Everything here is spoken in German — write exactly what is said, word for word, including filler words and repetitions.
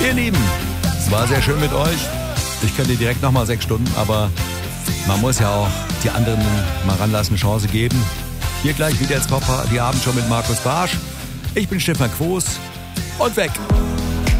Ihr Lieben, es war sehr schön mit euch. Ich könnte direkt nochmal sechs Stunden, aber man muss ja auch die anderen mal ranlassen, Chance geben. Hier gleich wieder ins Pop, die Abendshow mit Markus Barsch. Ich bin Stefan Quos und weg.